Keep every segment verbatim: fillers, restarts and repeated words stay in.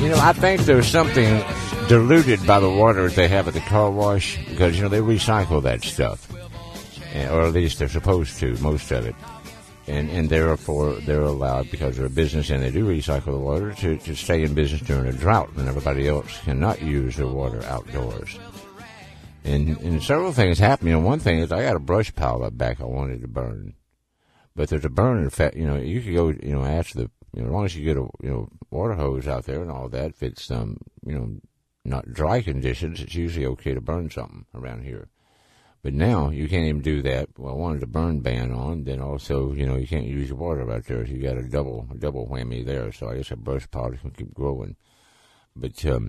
You know, I think there's something diluted by the water that they have at the car wash because, you know, they recycle that stuff. Or at least they're supposed to, most of it. And and therefore they're allowed, because they're a business and they do recycle the water, to, to stay in business during a drought when everybody else cannot use their water outdoors. And, and several things happen. You know, one thing is I got a brush pile up back I wanted to burn. But there's a burn effect. You know, you could go, you know, ask the, you know, as long as you get a, you know, water hose out there and all that, if it's, um, you know, not dry conditions, it's usually okay to burn something around here. But now you can't even do that. Well, I wanted a burn ban on. Then also, you know, you can't use your water out there. So you got a double, a double whammy there. So I guess a brush pile can keep growing. But, um,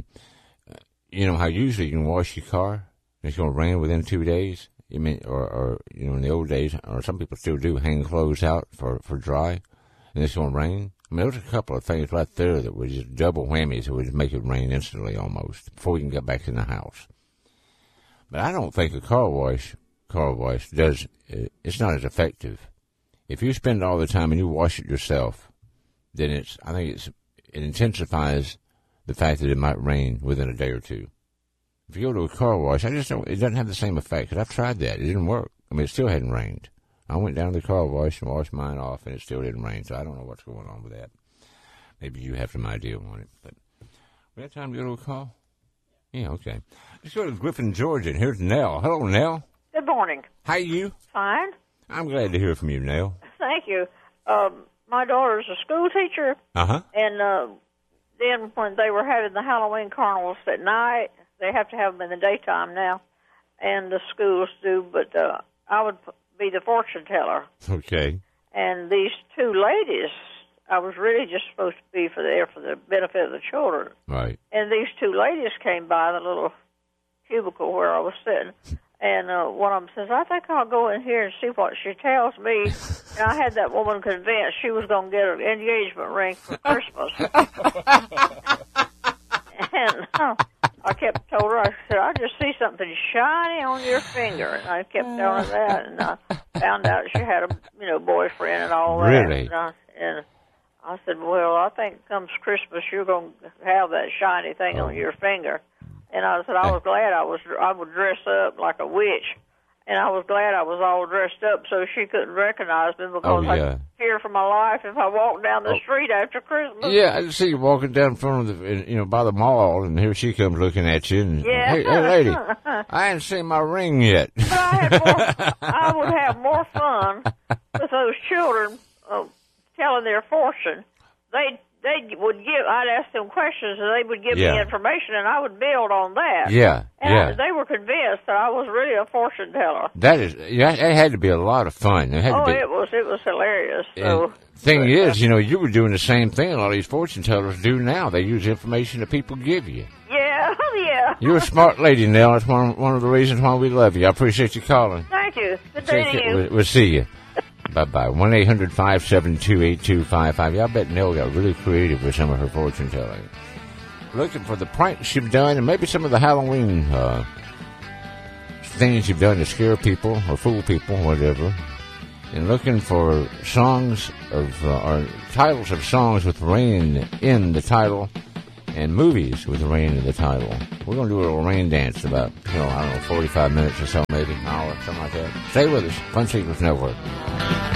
you know how usually you can wash your car? It's going to rain within two days. You mean, or, or, you know, in the old days, or some people still do, hang clothes out for, for dry, and it's going to rain. I mean, there's a couple of things right there that would just double whammies that would make it rain instantly almost before we can get back in the house. But I don't think a car wash, car wash does, it's not as effective. If you spend all the time and you wash it yourself, then it's, I think it's, it intensifies the fact that it might rain within a day or two. If you go to a car wash, I just don't, it doesn't have the same effect, because I've tried that. It didn't work. I mean, it still hadn't rained. I went down to the car wash and washed mine off, and it still didn't rain, so I don't know what's going on with that. Maybe you have some idea on it. But we have time to go to a call? Yeah, okay. Let's go to Griffin, Georgia, and here's Nell. Hello, Nell. Good morning. How are you? Fine. I'm glad to hear from you, Nell. Thank you. Um, my daughter's a school teacher, uh-huh. and uh, then when they were having the Halloween carnivals at night, they have to have them in the daytime now, and the schools do, but uh, I would be the fortune teller. Okay. And these two ladies, I was really just supposed to be for there for the benefit of the children. Right. And these two ladies came by the little cubicle where I was sitting, and uh, one of them says, I think I'll go in here and see what she tells me. And I had that woman convinced she was going to get an engagement ring for Christmas. And uh, I kept told her, I said, I just see something shiny on your finger. And I kept telling her that, and I found out she had a, you know, boyfriend and all that. Really? And I, and I said, well, I think comes Christmas, you're going to have that shiny thing oh. on your finger. And I said, I was glad I was, I would dress up like a witch. And I was glad I was all dressed up so she couldn't recognize me, because oh, yeah. I'd fear for my life if I walked down the oh. street after Christmas. Yeah, I see you walking down in front of the, you know, by the mall, and here she comes looking at you. And, yeah. Hey, hey, lady, I ain't seen my ring yet. But I, had more, I would have more fun with those children uh, telling their fortune. They they would give. I'd ask them questions, and they would give yeah. me information, and I would build on that. Yeah, and yeah. I, they were convinced that I was really a fortune teller. That is, yeah, it had to be a lot of fun. It had oh, to be, it was it was hilarious. So, thing but, is, uh, you know, you were doing the same thing a lot of these fortune tellers do now. They use information that people give you. Yeah, yeah. You're a smart lady, Nell. That's one one of the reasons why we love you. I appreciate you calling. Thank you. Good day to you. We'll, we'll see you. Bye-bye. one eight hundred five seven two eight two five five. Yeah, I bet Nell got really creative with some of her fortune telling. Looking for the pranks you've done and maybe some of the Halloween uh, things you've done to scare people or fool people, whatever. And looking for songs of, uh, or titles of songs with rain in the title and movies with rain in the title. We're going to do a little rain dance in about, you know, I don't know, forty-five minutes or so, maybe an hour, something like that. Stay with us. Fun Secrets Network.